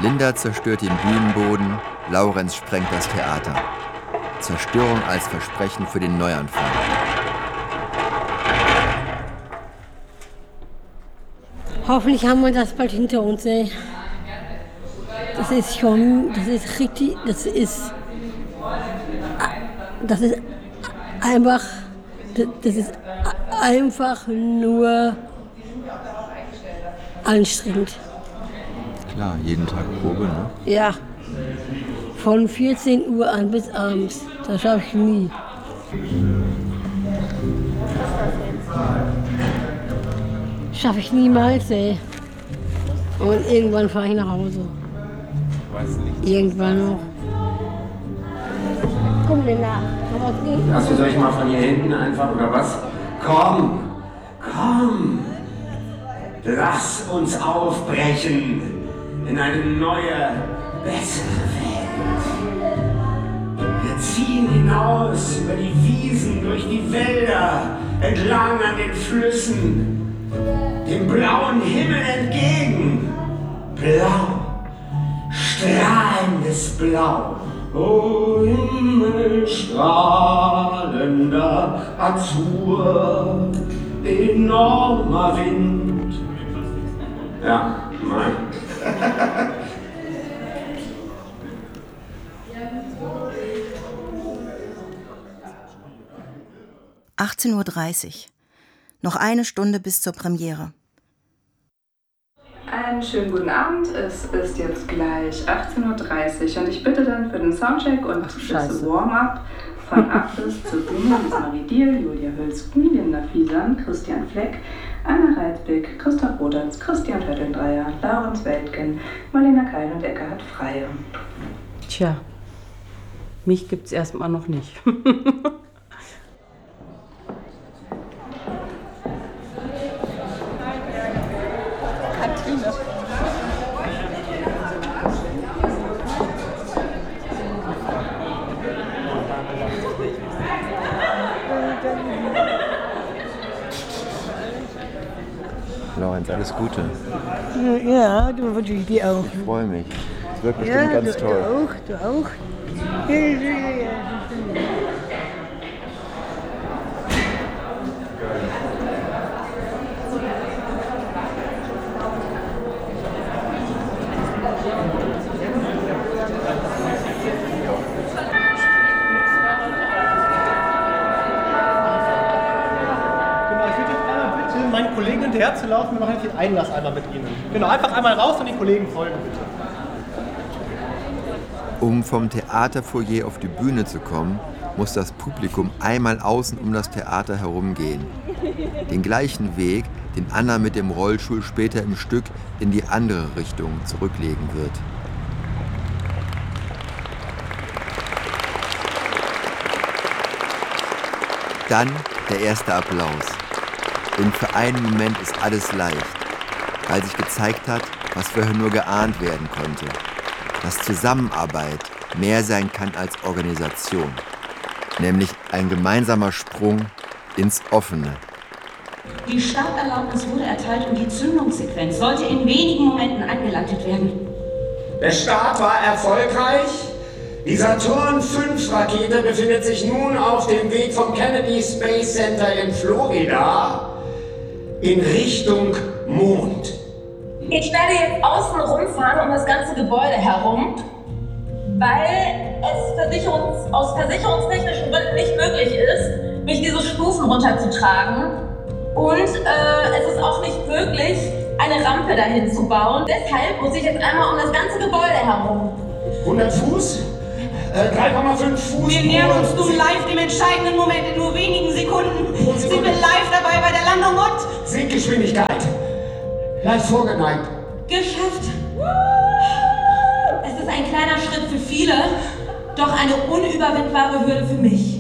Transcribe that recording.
Linda zerstört den Bühnenboden, Laurenz sprengt das Theater. Zerstörung als Versprechen für den Neuanfang. Hoffentlich haben wir das bald hinter uns. Ey. Das ist einfach nur anstrengend. Klar, jeden Tag Probe, ne? Ja, von 14 Uhr an bis abends. Das schaffe ich nie. Schaffe ich niemals, ey. Und irgendwann fahre ich nach Hause. Irgendwann noch. Komm, Linda. Achso, soll ich mal von hier hinten einfach, oder was? Komm! Lass uns aufbrechen in eine neue, bessere Welt. Wir ziehen hinaus über die Wiesen, durch die Wälder, entlang an den Flüssen, dem blauen Himmel entgegen. Blau, strahlendes Blau. O Himmel, strahlender Azur, enormer Wind. Ja, nein. 18:30 Uhr. Noch eine Stunde bis zur Premiere. Einen schönen guten Abend. Es ist jetzt gleich 18:30 Uhr und ich bitte dann für den Soundcheck und das Warm-up von Abriss zur Bühne Marie Diel, Julia Hülsken, Linda Fiesern, Christian Fleck, Anna Reitbeck, Christoph Rodatz, Christian Töttelndreier, Laurens Weltgen, Marlena Keil und Eckhard Freie. Tja, mich gibt's erstmal noch nicht. Laurenz, alles Gute. Ja, du wünsche ich dir auch. Ich freue mich. Es wird bestimmt ganz toll. Du auch. Meinen Kollegen hinterher zu laufen, wir machen jetzt den Einlass einmal mit ihnen. Genau, einfach einmal raus und den Kollegen folgen, bitte. Um vom Theaterfoyer auf die Bühne zu kommen, muss das Publikum einmal außen um das Theater herumgehen. Den gleichen Weg, den Anna mit dem Rollstuhl später im Stück in die andere Richtung zurücklegen wird. Dann der erste Applaus. Denn für einen Moment ist alles leicht, weil sich gezeigt hat, was vorher nur geahnt werden konnte. Dass Zusammenarbeit mehr sein kann als Organisation. Nämlich ein gemeinsamer Sprung ins Offene. Die Starterlaubnis wurde erteilt und die Zündungssequenz sollte in wenigen Momenten eingeleitet werden. Der Start war erfolgreich. Die Saturn-5-Rakete befindet sich nun auf dem Weg vom Kennedy Space Center in Florida in Richtung Mond. Ich werde jetzt außen rumfahren um das ganze Gebäude herum, weil es aus versicherungstechnischen Gründen nicht möglich ist, mich diese Stufen runterzutragen. Und es ist auch nicht möglich, eine Rampe dahin zu bauen. Deshalb muss ich jetzt einmal um das ganze Gebäude herum. 100 Fuß? 3,5 Fuß. Wir nähern uns nun live dem entscheidenden Moment in nur wenigen Sekunden. Sind wir live dabei bei der Landung und... Sinkgeschwindigkeit. Leicht vorgeneigt. Geschafft. Es ist ein kleiner Schritt für viele, doch eine unüberwindbare Hürde für mich.